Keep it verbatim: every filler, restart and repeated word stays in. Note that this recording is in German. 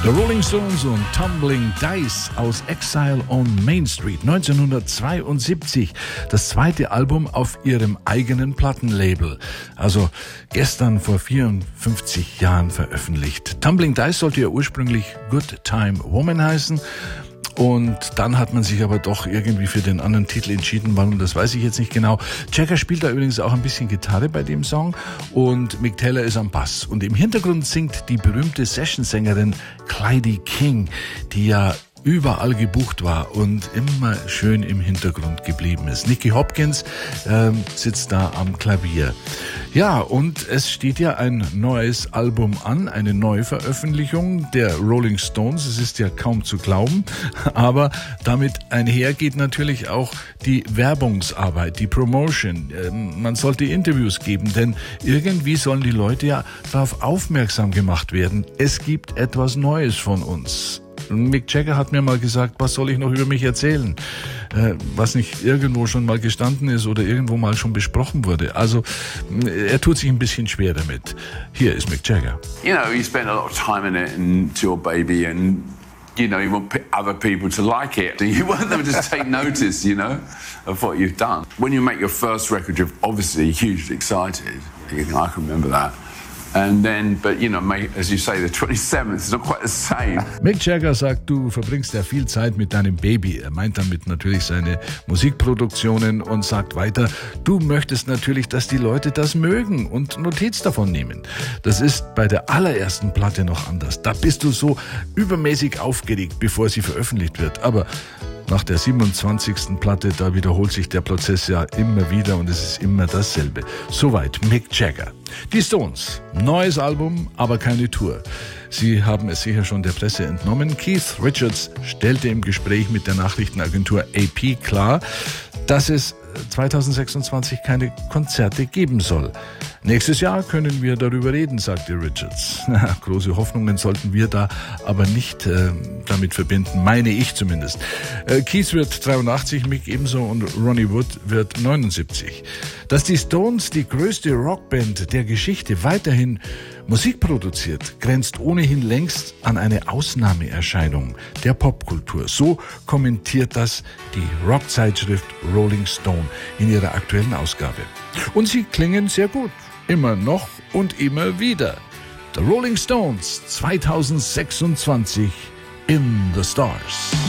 The Rolling Stones und Tumbling Dice aus Exile on Main Street neunzehnhundertzweiundsiebzig. Das zweite Album auf ihrem eigenen Plattenlabel. Also gestern vor vierundfünfzig Jahren veröffentlicht. Tumbling Dice sollte ja ursprünglich Good Time Woman heißen. Und dann hat man sich aber doch irgendwie für den anderen Titel entschieden. Warum, das weiß ich jetzt nicht genau. Jagger spielt da übrigens auch ein bisschen Gitarre bei dem Song und Mick Taylor ist am Bass. Und im Hintergrund singt die berühmte Sessionsängerin Clyde King, die ja überall gebucht war und immer schön im Hintergrund geblieben ist. Nicky Hopkins äh, sitzt da am Klavier. Ja, und es steht ja ein neues Album an, eine Neuveröffentlichung der Rolling Stones. Es ist ja kaum zu glauben, aber damit einhergeht natürlich auch die Werbungsarbeit, die Promotion. Äh, man sollte Interviews geben, denn irgendwie sollen die Leute ja darauf aufmerksam gemacht werden. Es gibt etwas Neues von uns. Mick Jagger hat mir mal gesagt, was soll ich noch über mich erzählen, äh, was nicht irgendwo schon mal gestanden ist oder irgendwo mal schon besprochen wurde. Also er tut sich ein bisschen schwer damit. Hier ist Mick Jagger. You know, you spend a lot of time in it and it's your baby and you know, you want p- other people to like it. You want them to just take notice, you know, of what you've done. When you make your first record, you're obviously hugely excited. I can remember that. And then, but you know, as you say, the twenty-seventh is not quite the same. Mick Jagger sagt, du verbringst ja viel Zeit mit deinem Baby. Er meint damit natürlich seine Musikproduktionen und sagt weiter, du möchtest natürlich, dass die Leute das mögen und Notiz davon nehmen. Das ist bei der allerersten Platte noch anders. Da bist du so übermäßig aufgeregt, bevor sie veröffentlicht wird. Aber nach der siebenundzwanzigsten Platte, da wiederholt sich der Prozess ja immer wieder und es ist immer dasselbe. Soweit Mick Jagger. Die Stones, neues Album, aber keine Tour. Sie haben es sicher schon der Presse entnommen. Keith Richards stellte im Gespräch mit der Nachrichtenagentur A P klar, dass es zweitausendsechsundzwanzig keine Konzerte geben soll. Nächstes Jahr können wir darüber reden, sagte Richards. Große Hoffnungen sollten wir da aber nicht äh, damit verbinden, meine ich zumindest. Äh, Keith wird dreiundachtzig, Mick ebenso und Ronnie Wood wird neunundsiebzig. Dass die Stones, die größte Rockband der Geschichte, weiterhin Musik produziert, grenzt ohnehin längst an eine Ausnahmeerscheinung der Popkultur. So kommentiert das die Rockzeitschrift Rolling Stone in ihrer aktuellen Ausgabe. Und sie klingen sehr gut. Immer noch und immer wieder. The Rolling Stones zweitausendsechsundzwanzig in the Stars.